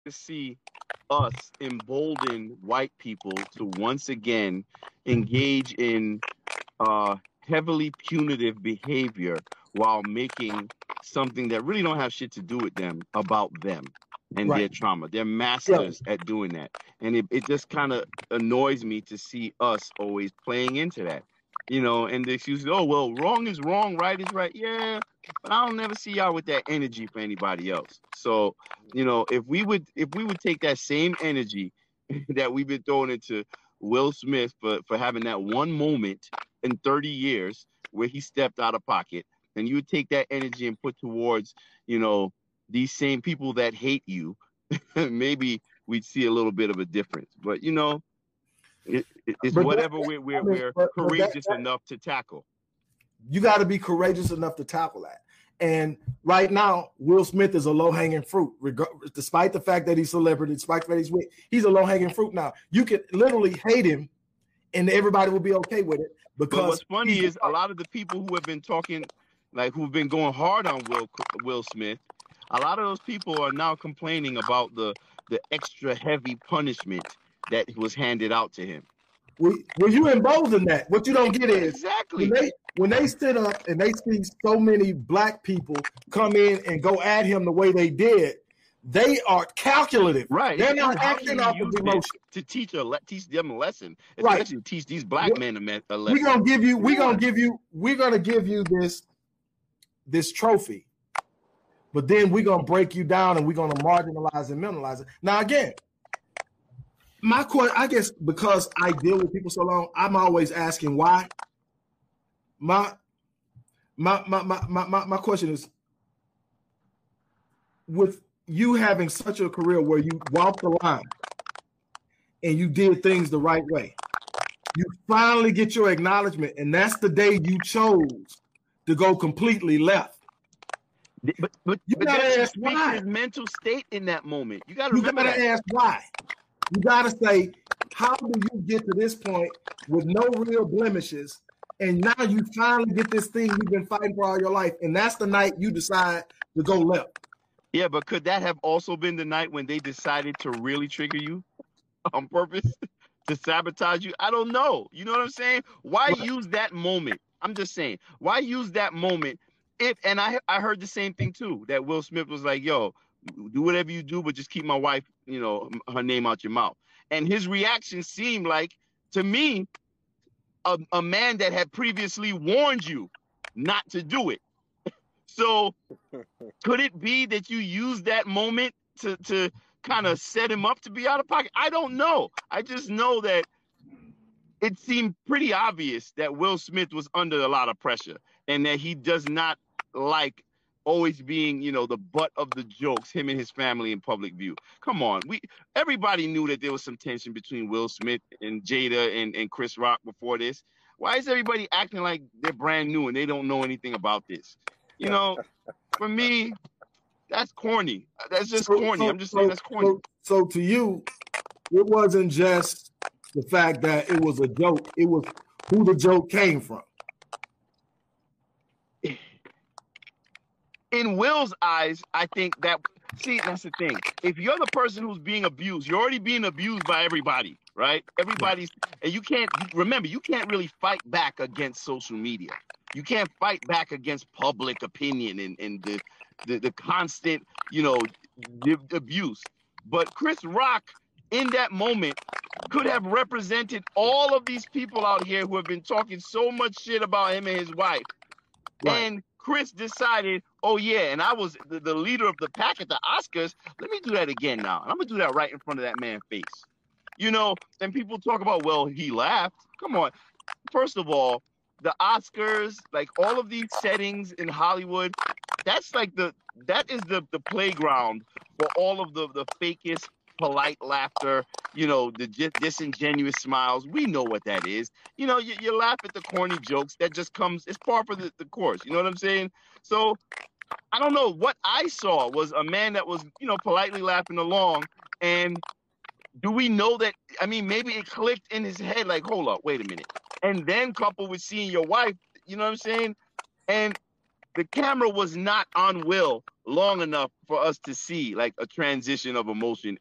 to see us embolden white people to once again engage in heavily punitive behavior while making something that really don't have shit to do with them about them and Right. their trauma. They're Yeah. masters at doing that. And it just kind of annoys me to see us always playing into that. And the excuse, oh, well, wrong is wrong, right is right. Yeah, but I don't never see y'all with that energy for anybody else. So, if we would take that same energy that we've been throwing into Will Smith for having that one moment in 30 years where he stepped out of pocket, and you would take that energy and put towards, these same people that hate you, maybe we'd see a little bit of a difference. But it's But whatever we're but courageous enough to tackle. you got to be courageous enough to tackle that. And right now, Will Smith is a low-hanging fruit, despite the fact that he's a celebrity, despite the fact he's a low-hanging fruit now. You can literally hate him, and everybody will be okay with it. Because But what's funny is a lot of the people who have been talking, like who've been going hard on Will Smith, a lot of those people are now complaining about the extra heavy punishment that was handed out to him. When you embolden that, what you don't get is exactly when they sit up and they see so many black people come in and go at him the way they did, they are calculative. Right. They're not acting off of emotion. To teach them a lesson, especially to teach these black men a lesson. We're gonna give you this trophy, but then we're gonna break you down and we're gonna marginalize and minimalize it. Now again, my question, I guess, because I deal with people so long, I'm always asking why. My question is, with you having such a career where you walked the line and you did things the right way, you finally get your acknowledgement, and that's the day you chose to go completely left. But you gotta ask why. His mental state in that moment. You gotta ask why. You gotta say, how do you get to this point with no real blemishes, and now you finally get this thing you've been fighting for all your life, and that's the night you decide to go left. Yeah, but could that have also been the night when they decided to really trigger you on purpose to sabotage you? I don't know. You know what I'm saying? Why use that moment? I'm just saying, why use that moment? And I heard the same thing too, that Will Smith was like, yo, do whatever you do, but just keep my wife, her name out your mouth. And his reaction seemed like, to me, a man that had previously warned you not to do it. So could it be that you used that moment to kind of set him up to be out of pocket? I don't know. I just know that it seemed pretty obvious that Will Smith was under a lot of pressure and that he does not like always being, the butt of the jokes, him and his family in public view. Come on. Everybody knew that there was some tension between Will Smith and Jada and Chris Rock before this. Why is everybody acting like they're brand new and they don't know anything about this? For me, that's corny. That's just corny. I'm just saying that's corny. So to you, it wasn't just the fact that it was a joke. It was who the joke came from. In Will's eyes, I think that's the thing. If you're the person who's being abused, you're already being abused by everybody, right? And you can't really fight back against social media. You can't fight back against public opinion and the constant, abuse. But Chris Rock, in that moment, could have represented all of these people out here who have been talking so much shit about him and his wife. Right. And Chris decided, oh yeah, and I was the leader of the pack at the Oscars. Let me do that again now. And I'm going to do that right in front of that man's face. And people talk about, well, he laughed. Come on. First of all, the Oscars, like all of these settings in Hollywood, that is the playground for all of the fakest polite laughter, the disingenuous smiles. We know what that is. You laugh at the corny jokes. That just comes, it's part of the course. You know what I'm saying? So I don't know. What I saw was a man that was, politely laughing along. And do we know that? I mean, maybe it clicked in his head like, hold up, wait a minute. And then coupled with seeing your wife, you know what I'm saying? And the camera was not on Will long enough for us to see like a transition of emotion